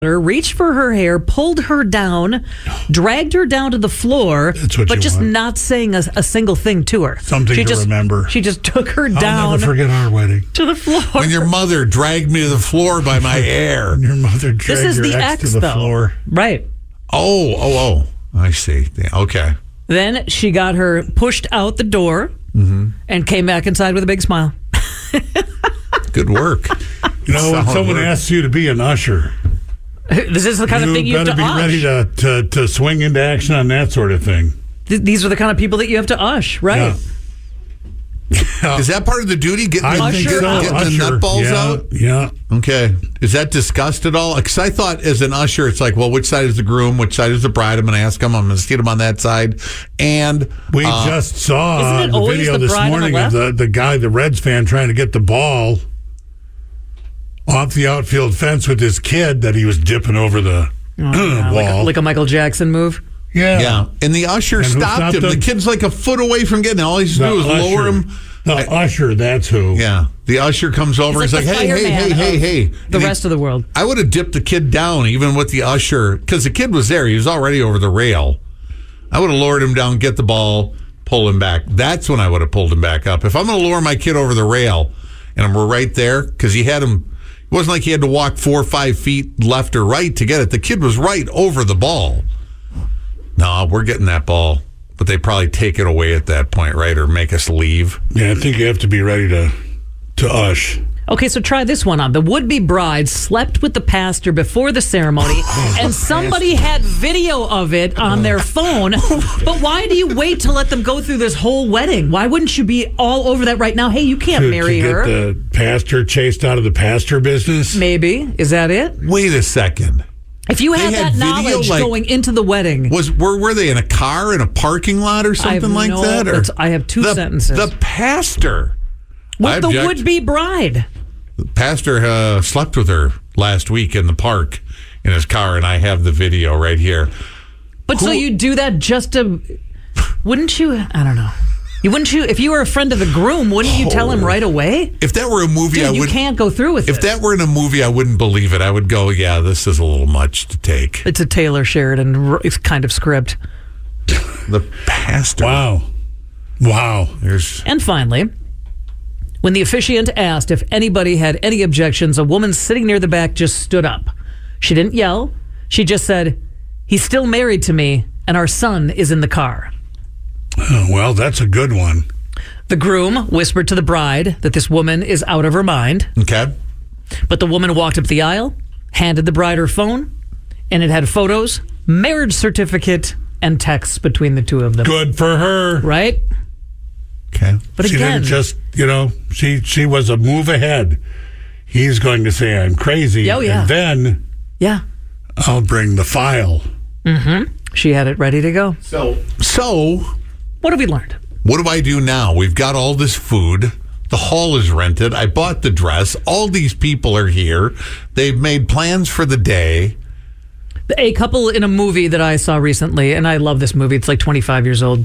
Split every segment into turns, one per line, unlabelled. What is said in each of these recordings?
her, reached for her hair, pulled her down, dragged her down to the floor, but just not saying a single thing to her.
Something to remember.
She just took her
I'll
down.
never forget our wedding.
To the floor.
When your mother dragged me to the floor by my hair.
Your mother dragged
This is
your
the
ex
ex,
to the
though.
floor.
Right.
Oh. I see. Okay.
Then she got her pushed out the door and came back inside with a big smile.
Good work.
You know, when
Solid
someone
work.
asks you to be an usher,
This is the kind of thing you have to
better be
ush.
ready to swing into action on that sort of thing.
These are the kind of people that you have to ush, right?
Is that part of the duty? Getting
I think so.
the
Usher.
nutballs
Yeah,
out?
Yeah.
Okay. Is that discussed at all? Because I thought as an usher, it's like, well, which side is the groom? Which side is the bride? I'm going to ask them. I'm going to seat them on that side. And
We just saw
Isn't it
the
always
video
the
this
bride on the
morning of
left?
the guy, the Reds fan, trying to get the ball off the outfield fence with his kid that he was dipping over the wall.
Like a Michael Jackson move.
yeah. And the usher
And who
stopped
stopped
him.
him?
The kid's like a foot away from getting it. All he's do is lower him.
The usher, that's who.
Yeah. The usher comes over. He's
He's
like,
like the
hey.
fireman The
And
rest of the world.
I would have dipped the kid down even with the usher because the kid was there. He was already over the rail. I would have lowered him down, get the ball, pull him back. That's when I would have pulled him back up. If I'm going to lower my kid over the rail and we're right there, because he had him, it wasn't like he had to walk 4 or 5 feet left or right to get it. The kid was right over the ball. No, we're getting that ball. But they probably take it away at that point, right? Or make us leave.
Yeah, I think you have to be ready to ush.
Okay, so try this one on. The would-be bride slept with the pastor before the ceremony, and somebody had video of it on their phone. But why do you wait to let them go through this whole wedding? Why wouldn't you be all over that right now? Hey, you can't marry
to
her.
get the pastor chased out of the pastor business.
Maybe. Is that it?
Wait a second.
If you had
They had
that
video,
knowledge
like-
going into the wedding.
Were they in a car in a parking lot or something like that? Or
I have two sentences.
The pastor. I
With the
object.
would-be bride.
The pastor slept with her last week in the park in his car, and I have the video right here.
But so you do that just to... Wouldn't you... I don't know. Wouldn't you... If you were a friend of the groom, wouldn't you tell him right away?
If that were a movie,
Dude,
I would.
you can't go through with it.
If that were in a movie, I wouldn't believe it. I would go, yeah, this is a little much to take.
It's a Taylor Sheridan kind of script.
The pastor.
Wow.
And finally, when the officiant asked if anybody had any objections, a woman sitting near the back just stood up. She didn't yell. She just said, "He's still married to me, and our son is in the car."
Oh, well, that's a good one.
The groom whispered to the bride that this woman is out of her mind.
Okay.
But the woman walked up the aisle, handed the bride her phone, and it had photos, marriage certificate, and texts between the two of them.
Good for her.
Right?
Okay.
But
She
again,
didn't just, she was a move ahead. He's going to say, I'm crazy.
Oh, yeah.
And then
yeah,
I'll bring the file.
she had it ready to go.
So,
What have we learned?
what do I do now? We've got all this food. The hall is rented. I bought the dress. All these people are here. They've made plans for the day.
A couple in a movie that I saw recently, and I love this movie. It's like 25 years old.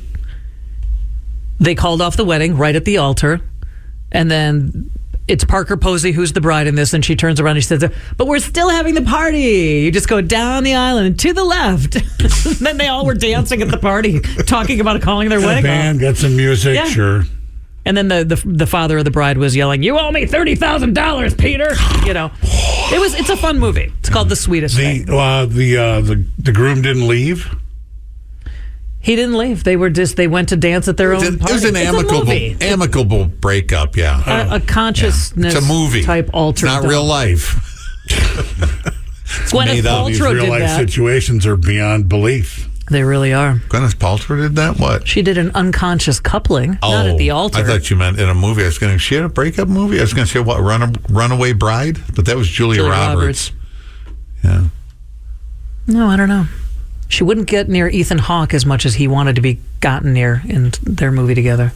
They called off the wedding right at the altar, and then it's Parker Posey who's the bride in this, and she turns around and she says, "But we're still having the party." You just go down the aisle and to the left. And then they all were dancing at the party, talking about calling their
Got a
wedding
band,
off.
got some music,
Yeah.
sure.
And then the father of the bride was yelling, "You owe me $30,000, Peter." It's a fun movie. It's called The Sweetest Thing.
The groom didn't leave.
He didn't leave. They went to dance at their own
It
party.
was an
It's a movie.
amicable breakup, yeah.
A consciousness
It's a movie.
type altered.
It's not real life.
Gwyneth
made up.
These
Paltrow
real
did
life
that.
situations are beyond belief.
They really are.
Gwyneth Paltrow did that? What?
She did an unconscious coupling, not at the altar.
I thought you meant in a movie. I was going to, she had a breakup movie? I was going to say, what, Runaway Bride? But that was Julia Roberts. Yeah.
No, I don't know. She wouldn't get near Ethan Hawke as much as he wanted to be gotten near in their movie together.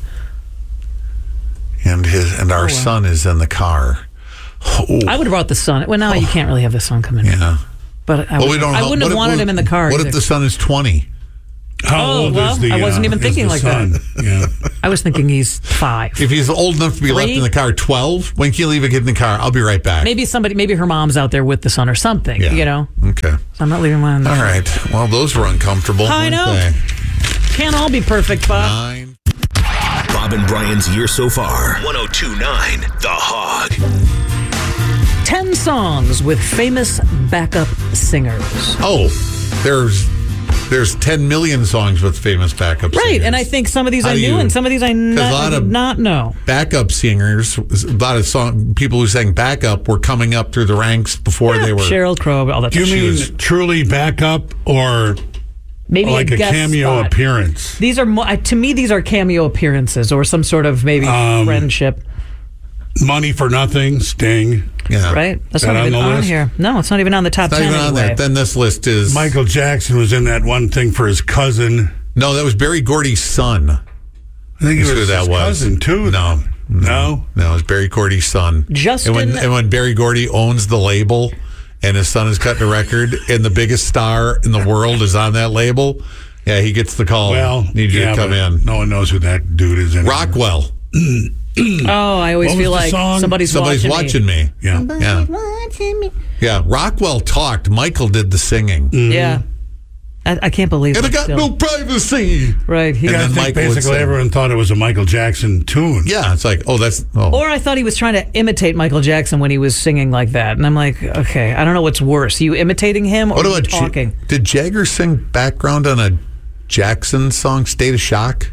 And our son is in the car. Oh.
I would have brought the son. Well, now you can't really have the son come in.
Yeah.
But I
Well, we don't
I
know.
wouldn't have wanted him in the car.
What
either.
if the son is 20?
How old
well,
is the?
I wasn't even
is
thinking
the
like
son? Yeah.
I was thinking he's 5.
If he's old enough to be left
3?
in the car, 12. When can you leave a kid in the car? I'll be right back.
Maybe her mom's out there with the son or something,
Yeah.
you know?
Okay.
So I'm not leaving mine.
All right. Well, those were uncomfortable.
I
weren't
know.
they?
Can't all be perfect, Bob.
9.
Bob and Brian's year so far. 102.9 The Hog.
10 songs with famous backup singers.
Oh, there's 10 million songs with famous backup singers.
Right, and I think some of these
How
I
do
knew,
you-
and some of these I did not know.
Backup singers, a lot of people who sang backup were coming up through the ranks before they were.
Sheryl Crow, all that.
Do you
stuff.
mean
was-
truly backup or
Maybe
like a
guest
cameo
spot.
appearance?
These are to me. These are cameo appearances or some sort of maybe friendship.
Money for Nothing, Sting.
Yeah.
Right? That's
That
not
on
even
the
on
list?
here. No, it's not even on the top
Not
10
even on
anyway.
there. Then this list is.
Michael Jackson was in that one thing for his cousin.
No, that was Barry Gordy's son.
I think he
That's
was
who that
his
was.
cousin too.
No.
No.
No, it was Barry Gordy's son.
Justin-
And when Barry Gordy owns the label and his son is cutting a record and the biggest star in the world is on that label, yeah, he gets the call.
Well,
Need you
yeah,
to come
but
in.
No one knows who that dude is anymore.
Rockwell.
Oh, I always
What
feel
was the
like
song?
somebody's
watching me.
Yeah.
Yeah. Yeah. Rockwell talked. Michael did the singing.
Yeah. I can't believe
And I
it
got
still.
no privacy.
Right.
And
I
then
think
Michael would
basically
sing.
everyone thought it was a Michael Jackson tune.
Yeah, it's like, oh.
Or I thought he was trying to imitate Michael Jackson when he was singing like that. And I'm like, okay, I don't know what's worse. You imitating him or
What
you
about
talking?
Did Jagger sing background on a Jackson song, State of Shock?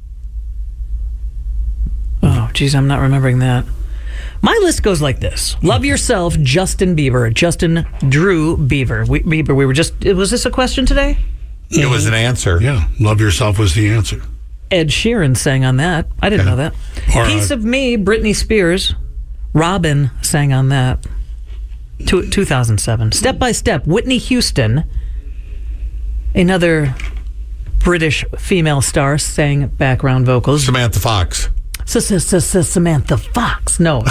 Oh, geez, I'm not remembering that. My list goes like this. Love Yourself, Justin Bieber. Justin Drew Bieber. We were just, was this a question today?
It was an answer.
Yeah. Love Yourself was the answer.
Ed Sheeran sang on that. I didn't know that.
Or,
Piece of Me, Britney Spears. Robin sang on that. 2007. Step by Step, Whitney Houston. Another British female star sang background vocals.
Samantha Fox.
Samantha Fox. No.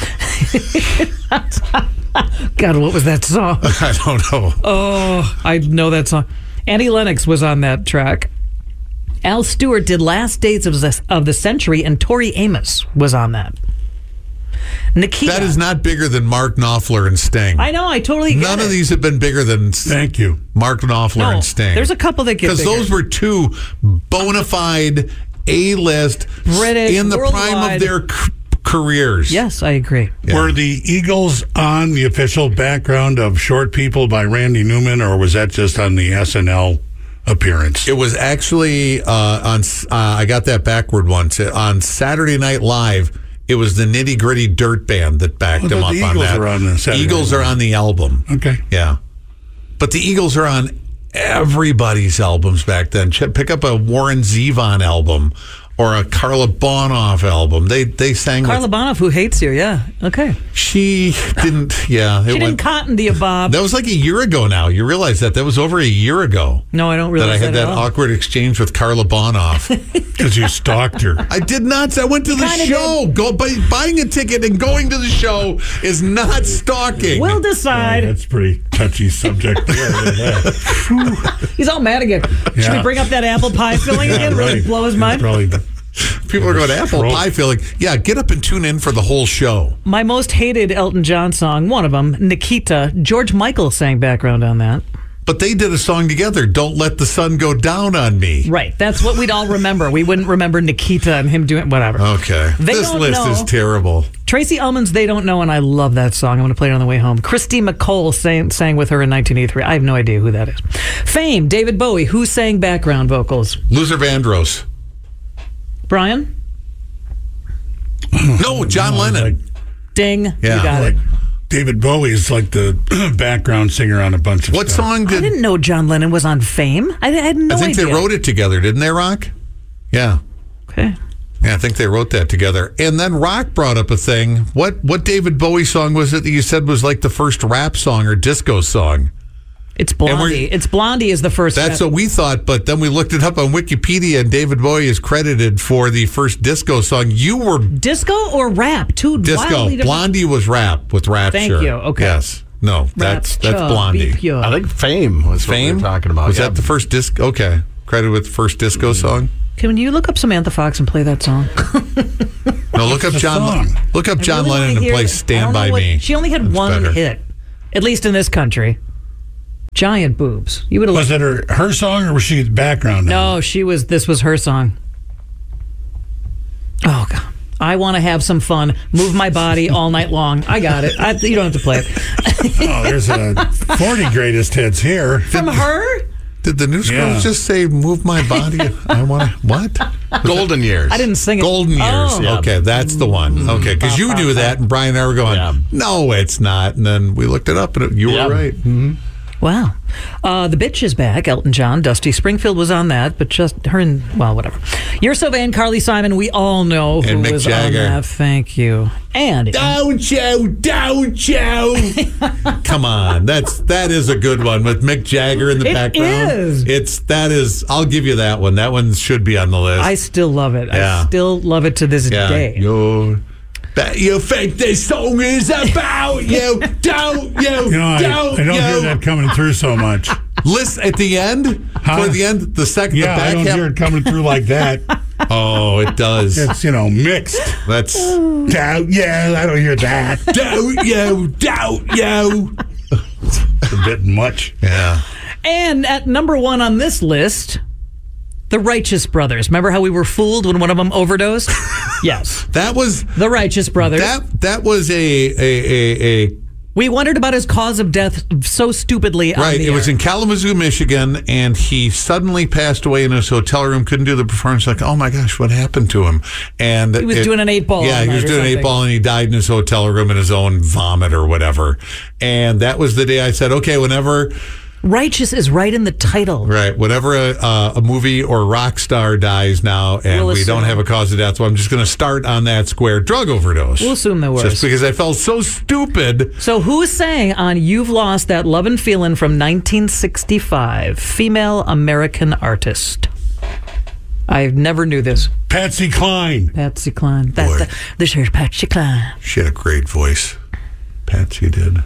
God, what was that song?
I don't know.
Oh, I know that song. Annie Lennox was on that track. Al Stewart did Last Days of the Century, and Tori Amos was on that. Nikita.
That is not bigger than Mark Knopfler and Sting.
I know, I totally get
None
it.
of these have been bigger than
Thank you.
Mark Knopfler
No,
and Sting.
there's a couple that get
Because
bigger.
those were two bona fide A-list
British,
in the prime
worldwide.
of their careers.
Yes, I agree.
Yeah.
Were the Eagles on the official background of Short People by Randy Newman, or was that just on the SNL appearance?
It was actually on. I got that backward once. On Saturday Night Live, it was the Nitty Gritty Dirt Band that backed
I
them
thought
up
the
on
Eagles
that.
were on the Saturday
Eagles
Night
are
Live.
on the album.
Okay.
Yeah, but the Eagles are on everybody's albums back then. Pick up a Warren Zevon album or a Carla Bonoff album. They sang.
Carla Bonoff, who hates you, yeah. Okay.
She didn't. Yeah,
She didn't cotton to you, Bob.
That was like a year ago now. You realize that was over a year ago.
No, I don't
That
realize
I had that
at all.
awkward exchange with Carla Bonoff.
Because you stalked her.
I did not. I went to the
kinda
show. Buying a ticket and going to the show is not stalking.
We'll decide.
That's a pretty touchy subject there.
He's all mad again. Should we
Yeah.
bring up that apple pie filling again? Really
Right.
blow his mind?
Probably.
People are going, apple
Stroke.
pie feeling. Yeah, get up and tune in for the whole show.
My most hated Elton John song, one of them, Nikita. George Michael sang background on that.
But they did a song together, Don't Let the Sun Go Down on Me.
Right. That's what we'd all remember. We wouldn't remember Nikita and him doing whatever.
Okay.
They
This
don't
list
know.
is terrible.
Tracy Ullman's They Don't Know, and I love that song. I'm going to play it on the way home. Christy McCole sang with her in 1983. I have no idea who that is. Fame, David Bowie. Who sang background vocals?
Luther Vandross.
Brian?
No, John Lennon.
Ding.
Yeah.
You got
Like
it.
David Bowie is like the background singer on a bunch of
What
stuff.
song
I
did...
didn't know John Lennon was on Fame. I had no
I think
idea.
they wrote it together, didn't they, Rock? Yeah.
Okay.
Yeah, I think they wrote that together. And then Rock brought up a thing. What David Bowie song was it that you said was like the first rap song or disco song?
It's Blondie. It's Blondie is the first.
That's what we thought, but then we looked it up on Wikipedia, and David Bowie is credited for the first disco song. You were
disco or rap? Two
disco.
wildly different.
Blondie was rap with Rapture.
Thank you. Okay.
Yes. No, that's
Rapture,
Blondie.
be pure.
I think Fame was what we
Fame?
were talking about.
Was
yeah.
that the first disc? Okay. Credited with the first disco song.
Can you look up Samantha Fox and play that song?
No, look up John.
song?
Look up John
really
Lennon
wanna
and
hear
play
it.
"Stand
I
by
don't know
Me."
She only had
That's
one
better.
hit, at least in this country. Giant boobs. You would have.
Was it her song or was she background?
No, she was. This was her song. Oh God. I want to have some fun. Move my body all night long. I got it. You don't have to play it.
Oh, there's a 40 greatest hits here.
From her?
Did the news
Yeah.
girls just say "Move my body"? I want to what?
Golden Years.
I didn't sing it.
Golden Years.
Oh.
Okay, that's the one. Okay, because you knew that, and Brian and I were going,
Yeah.
"No, it's not." And then we looked it up, and you
Yeah.
were right.
Wow. The Bitch is back. Elton John. Dusty Springfield was on that, but just her and, well, whatever. You're So Vain, Carly Simon. We all know who
And Mick
was
Jagger.
on that. Thank you. And
Don't you? Come on, that is a good one with Mick Jagger in the
It
background.
is.
That is. I'll give you that one. That one should be on the list.
I still love it.
Yeah.
I still love it to this
yeah,
day.
you think this song is about you? Don't you?
You know, I don't hear that coming through so much.
Listen at the end.
Huh?
Toward the end, the second,
Yeah,
the
I
back
don't
half.
hear it coming through like that.
Oh, it does.
It's, mixed.
That's
Yeah, I don't hear that.
don't you?
It's a bit much.
Yeah.
And at number one on this list, the Righteous Brothers. Remember how we were fooled when one of them overdosed? Yes.
That was
The Righteous Brothers.
that was a
We wondered about his cause of death so stupidly on
right.
the
It was
air.
in Kalamazoo, Michigan, and he suddenly passed away in his hotel room. Couldn't do the performance. Like, oh my gosh, what happened to him? And
He was doing an 8-ball
Yeah,
all
he was
night or
doing an
something.
8-ball, and he died in his hotel room in his own vomit or whatever. And that was the day I said, okay, whenever.
Righteous is right in the title.
Right. Whenever a movie or rock star dies now and
We'll
we don't
assume.
have a cause of death, so I'm just going to start on that square. Drug overdose.
We'll assume the worst.
Just because I felt so stupid.
So who sang on You've Lost That Lovin' Feelin' from 1965? Female American artist. I never knew this.
Patsy Cline.
Patsy Cline.
Boy.
This here's Patsy Cline.
She had a great voice. Patsy did.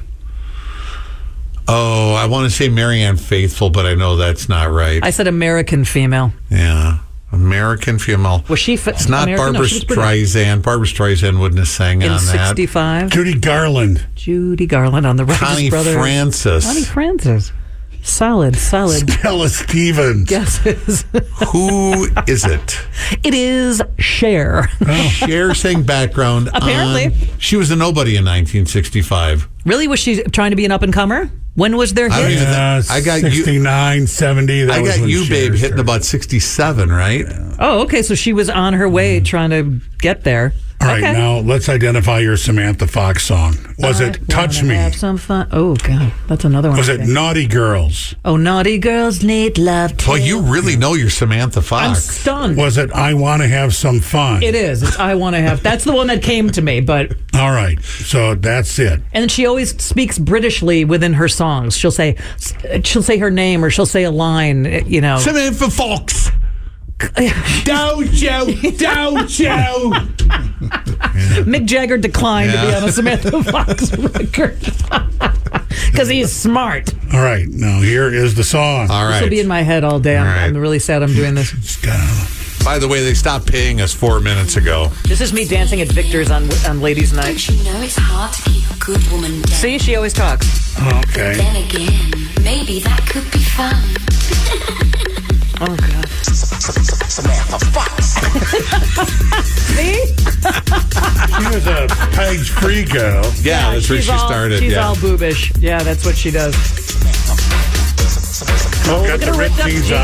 Oh, I want to say Marianne Faithfull, but I know that's not right.
I said American female.
Yeah. American female.
Was she
It's not
American?
Barbara
No, she was British.
Streisand. Barbara Streisand wouldn't have sang
In
on that.
65.
Judy Garland.
Judy Garland on the Righteous
Connie
Brothers.
Francis.
Connie Francis. Solid
Stella Stevens.
guesses.
Who is it?
It is Cher.
Cher sang background.
Apparently.
She was a nobody in 1965.
Really? Was she trying to be an up-and-comer? When was their
I don't
hit?
even
Yeah,
I got you.
69, 70. That
I
was
got
when
you,
Cher
babe, hitting
started.
about 67, right?
Oh, okay. So she was on her way trying to get there.
All right,
okay.
now let's identify your Samantha Fox song. Was it Touch
Wanna
Me?
Have some fun. Oh God, that's another one.
Was
I
it
think.
Naughty Girls?
Oh, naughty girls need love.
Well,
too.
you really know your Samantha
I'm
Fox.
stunned.
Was it I Want to Have Some Fun?
It is. It's I want to have. That's the one that came to me. But
All right, so that's it.
and she always speaks Britishly within her songs. She'll say her name or she'll say a line. You know.
Samantha Fox. Don't you? Don't you?
Mick Jagger declined to be
Yeah.
on a Samantha Fox record because he's smart.
All right, now here is the song.
All
This will
right.
be in my head all day.
All right.
I'm really sad I'm doing this.
It's gotta-
By the way, they stopped paying us 4 minutes ago.
This is me dancing at Victor's on Ladies' Night.
Don't you know it's hard to keep a good woman down?
See, she always talks.
Okay.
Then again, maybe that could be fun.
Oh God.
Samantha Fox.
See?
She was a Page Free girl.
Yeah, that's where
she's
she
all,
started.
She's
yeah.
all boobish. Yeah, that's what she does.
Got
look
the
at her
red
ripped up
jeans
jeans.
on.